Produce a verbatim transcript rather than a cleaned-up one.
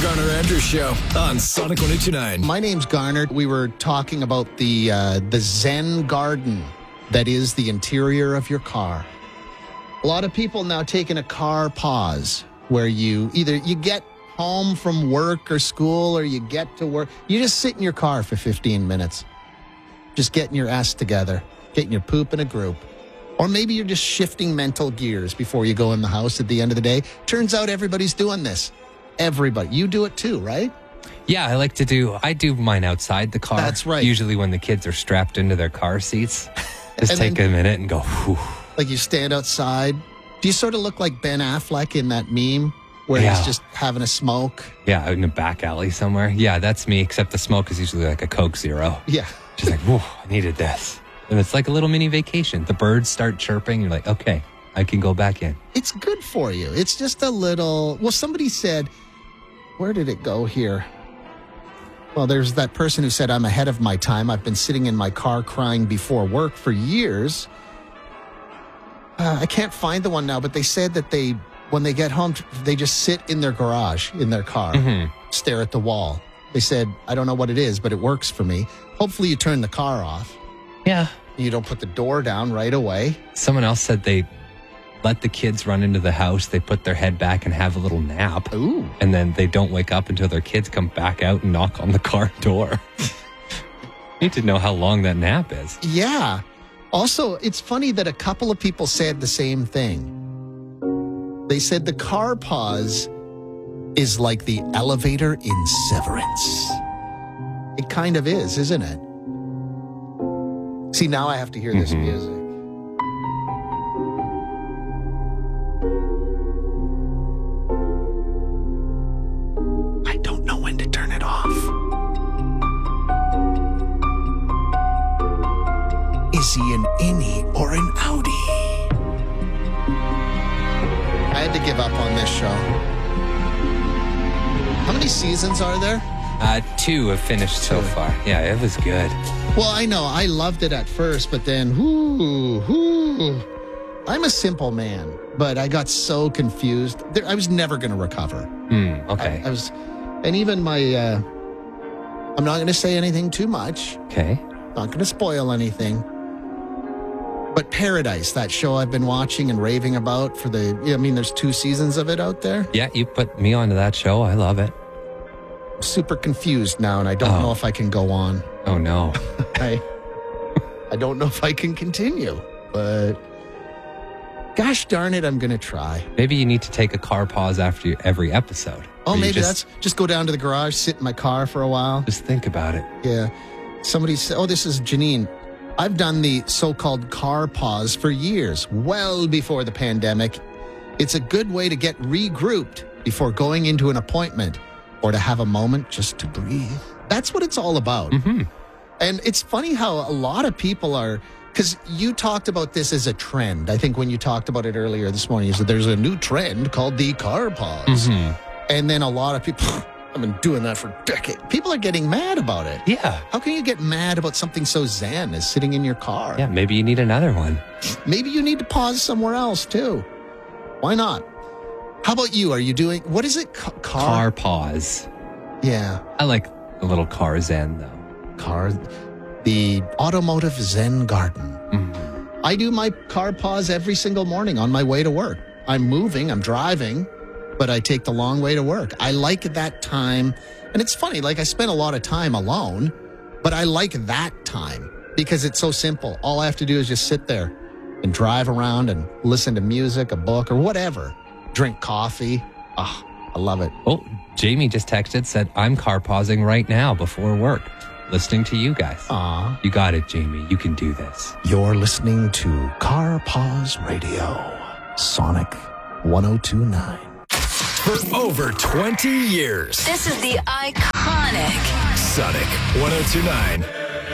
Garner Andrews Show on Sonic one oh two point nine. My name's Garner. We were talking about the uh, the Zen garden that is the interior of your car. A lot of people now taking a car pause where you either you get home from work or school or you get to work. You just sit in your car for fifteen minutes. Just getting your ass together, getting your poop in a group. Or maybe you're just shifting mental gears before you go in the house at the end of the day. Turns out everybody's doing this. Everybody. You do it too, right? Yeah, I like to do, I do mine outside the car. That's right. Usually when the kids are strapped into their car seats. Just And take then- a minute and go, whew. Like you stand outside. Do you sort of look like Ben Affleck in that meme where Yeah. he's just having a smoke? Yeah, out in a back alley somewhere. Yeah, that's me, except the smoke is usually like a Coke Zero. Yeah. Just like, whoa, I needed this. And it's like a little mini vacation. The birds start chirping. You're like, okay, I can go back in. It's good for you. It's just a little... Well, somebody said... Where did it go here? Well, there's that person who said, I'm ahead of my time. I've been sitting in my car crying before work for years. Uh, I can't find the one now, but they said that they, when they get home, they just sit in their garage, in their car, Mm-hmm. stare at the wall. They said, I don't know what it is, but it works for me. Hopefully you turn the car off. Yeah. You don't put the door down right away. Someone else said they let the kids run into the house. They put their head back and have a little nap. Ooh. And then they don't wake up until their kids come back out and knock on the car door. Need to know how long that nap is. Yeah. Also, it's funny that a couple of people said the same thing. They said the car pause is like the elevator in Severance. It kind of is, isn't it? See, now I have to hear this Mhm. music. I don't know when to turn it off. Is he an innie or an outie? I had to give up on this show. How many seasons are there? Uh, two have finished so Two. far. Yeah, it was good. Well, I know. I loved it at first, but then, whoo, whoo. I'm a simple man, but I got so confused. There, I was never going to recover. Hmm, okay. I, I was, and even my, uh, I'm not going to say anything too much. okay. Not going to spoil anything. But Paradise, that show I've been watching and raving about for the, I mean, there's two seasons of it out there. Yeah, you put me onto that show. I love it. I'm super confused now, and I don't Oh. know if I can go on. Oh, no. I, I don't know if I can continue, but gosh darn it, I'm going to try. Maybe you need to take a car pause after you- every episode. Oh, Where you maybe just, that's just go down to the garage, sit in my car for a while. Just think about it. Yeah. Somebody said, oh, this is Janine. I've done the so-called car pause for years, well before the pandemic. It's a good way to get regrouped before going into an appointment or to have a moment just to breathe. That's what it's all about. Mm-hmm. And it's funny how a lot of people are, because you talked about this as a trend. I think when you talked about it earlier this morning, you said there's a new trend called the car pause. Mm-hmm. And then a lot of people, I've been doing that for decades. People are getting mad about it. Yeah. How can you get mad about something so zen as sitting in your car? Yeah, maybe you need another one. Maybe you need to pause somewhere else too. Why not? How about you? Are you doing, what is it? Ca- Car? Car pause. Yeah. I like the little car zen, though. Car. The Automotive Zen Garden. Mhm. I do my car pause every single morning on my way to work. I'm moving, I'm driving, but I take the long way to work. I like that time. And it's funny, like I spend a lot of time alone, but I like that time because it's so simple. All I have to do is just sit there and drive around and listen to music, a book, or whatever. Drink coffee. Ah, I love it. Oh, Jamie just texted, said, I'm car pausing right now before work, listening to you guys. Aw. You got it, Jamie. You can do this. You're listening to Car Pause Radio, Sonic one oh two point nine. For over twenty years, This is the iconic Sonic one oh two point nine.